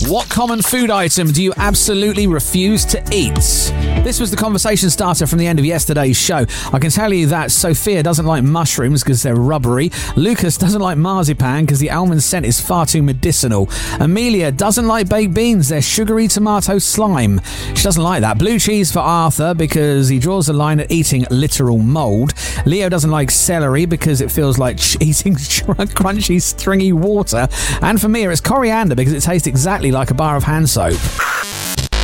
What common food item do you absolutely refuse to eat? This was the conversation starter from the end of yesterday's show. I can tell you that Sophia doesn't like mushrooms because they're rubbery. Lucas doesn't like marzipan because the almond scent is far too medicinal. Amelia doesn't like baked beans. They're sugary tomato slime. She doesn't like that. Blue cheese for Arthur because he draws the line at eating literal mould. Leo doesn't like celery because it feels like eating crunchy, stringy water. And for Mia, it's coriander because it tastes exactly like a bar of hand soap.